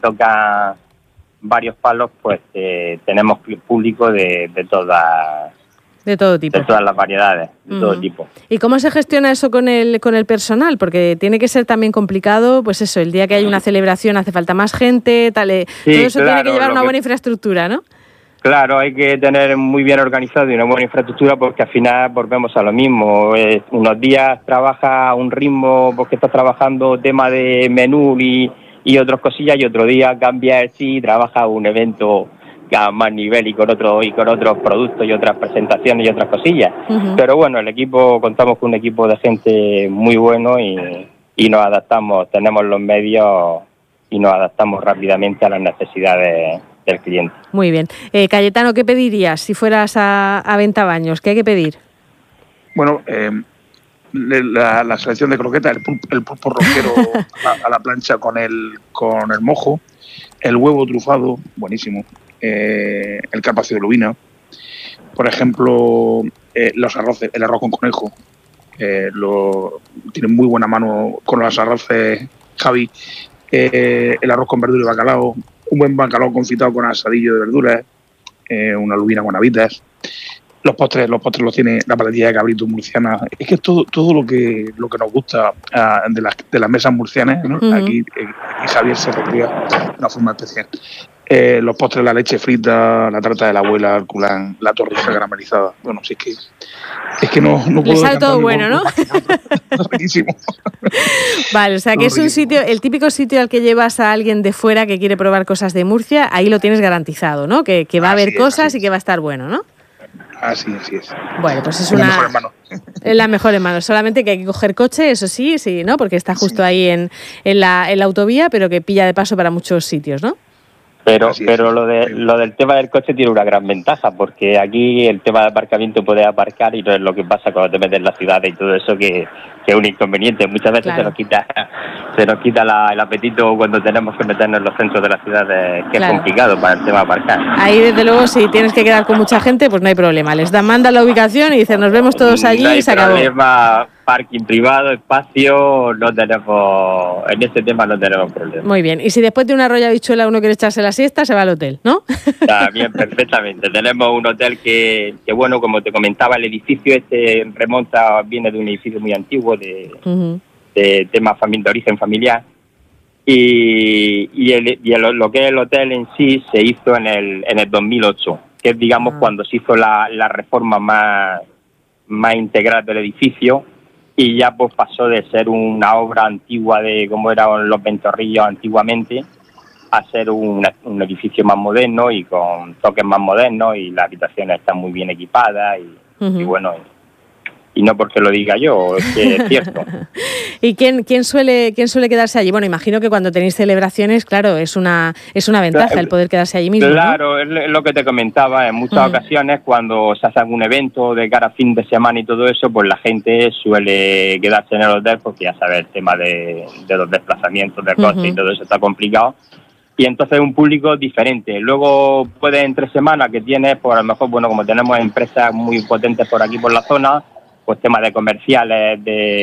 tocan varios palos, pues tenemos público de todo tipo. De todas las variedades, de todo tipo. ¿Y cómo se gestiona eso con el personal? Porque tiene que ser también complicado, pues eso, el día que hay una celebración hace falta más gente, todo eso tiene que llevar una buena infraestructura, ¿no? Claro, hay que tener muy bien organizado y una buena infraestructura porque al final volvemos a lo mismo. Unos días trabaja a un ritmo porque estás trabajando tema de menú y otras cosillas, y otro día cambia trabaja un evento a más nivel y con otros productos y otras presentaciones y otras cosillas. Pero bueno, contamos con un equipo de gente muy bueno y nos adaptamos, tenemos los medios y nos adaptamos rápidamente a las necesidades del cliente. Muy bien. Cayetano, ¿qué pedirías si fueras a Ventabaños? ¿Qué hay que pedir? Bueno, la selección de croquetas, el pulpo roquero a la plancha con el mojo, el huevo trufado, buenísimo, el carpaccio de lubina, por ejemplo, los arroces, el arroz con conejo, tiene muy buena mano con los arroces Javi, el arroz con verdura y bacalao, un buen bacalao confitado con asadillo de verduras, una lubina con habitas. Los postres los tiene la paletilla de cabrito murciana. Es que es todo lo que nos gusta de las mesas murcianas, ¿no? Aquí Javier se recrea de una forma especial. Los postres, la leche frita, la tarta de la abuela, el culán, la torrija caramelizada. Bueno, sí, es que no puedo... Le sale todo bueno, ¿no? Es riquísimo. Vale, o sea que es un sitio, el típico sitio al que llevas a alguien de fuera que quiere probar cosas de Murcia, ahí lo tienes garantizado, ¿no? Que va a haber cosas y que va a estar bueno, ¿no? Así es. Bueno, pues es la mejor mano. Solamente que hay que coger coche, eso sí, ¿no? Porque está justo ahí en la autovía, pero que pilla de paso para muchos sitios, ¿no? Pero lo del tema del coche tiene una gran ventaja, porque aquí el tema de aparcamiento puedes aparcar y no es lo que pasa cuando te metes en la ciudad y todo eso, que es un inconveniente. Muchas veces se nos quita el apetito cuando tenemos que meternos en los centros de la ciudad, que es complicado para el tema de aparcar. Ahí, desde luego, si tienes que quedar con mucha gente, pues no hay problema. Les mandan la ubicación y dicen, nos vemos todos allí y se acabó. No hay problema, parking privado, espacio, en ese tema no tenemos problema. Muy bien. Y si después de una arroyo habichuela uno quiere echarse la siesta, se va al hotel, ¿no? También, perfectamente. Tenemos un hotel que bueno, como te comentaba, el edificio viene de un edificio muy antiguo de tema de origen familiar, y lo que es el hotel en sí se hizo en el 2008, que es, digamos, cuando se hizo la reforma más integral del edificio, y ya pues pasó de ser una obra antigua de como eran los ventorrillos antiguamente a ser un edificio más moderno y con toques más modernos, y las habitaciones están muy bien equipadas y bueno, y no porque lo diga yo, es que es cierto. ¿Y quién suele quedarse allí? Bueno, imagino que cuando tenéis celebraciones, claro, es una ventaja el poder quedarse allí mismo, claro, ¿no? Es lo que te comentaba, en muchas ocasiones cuando se hace algún evento de cara a fin de semana y todo eso, pues la gente suele quedarse en el hotel porque ya sabes, el tema de los desplazamientos del coche y todo eso está complicado. Y entonces un público diferente. Luego puede entre semana que tienes, pues a lo mejor, bueno, como tenemos empresas muy potentes por aquí por la zona, pues temas de comerciales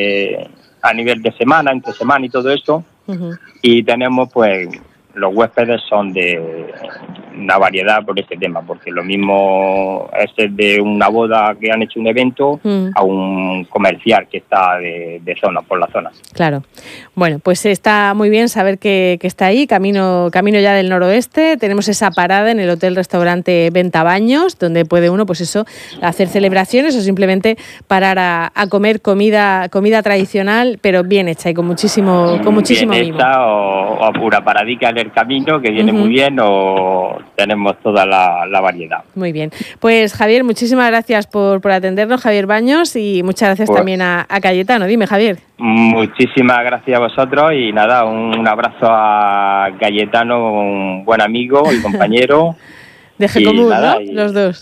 a nivel de semana, entre semana y todo eso. Y tenemos, pues, los huéspedes son de una variedad por este tema, porque lo mismo es de una boda que han hecho un evento a un comercial que está de zona, por la zona. Claro. Bueno, pues está muy bien saber que está ahí, camino ya del noroeste. Tenemos esa parada en el hotel-restaurante Ventabaños, donde puede uno, pues eso, hacer celebraciones o simplemente parar a comer comida tradicional, pero bien hecha y con muchísimo bien mimo. Hecha o pura paradica en el camino, que viene muy bien, o tenemos toda la variedad. Muy bien. Pues Javier, muchísimas gracias por atendernos, Javier Baños, y muchas gracias también a Cayetano. Dime, Javier. Muchísimas gracias a vosotros y nada, un abrazo a Cayetano, un buen amigo y compañero. De Gecomur, ¿no? Los dos.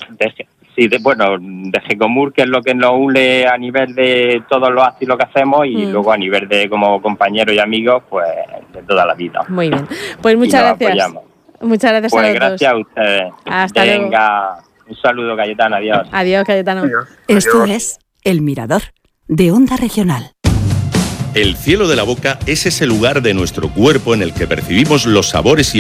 De Gecomur, que es lo que nos une a nivel de todos los actos y lo que hacemos, y luego a nivel de como compañeros y amigos, pues de toda la vida. Muy bien. Pues muchas gracias. Apoyamos. Muchas gracias pues a los dos. Gracias a ustedes. Hasta luego. Un saludo, Cayetano. Adiós. Adiós, Cayetano. Adiós. Esto es El Mirador, de Onda Regional. El cielo de la boca es ese lugar de nuestro cuerpo en el que percibimos los sabores y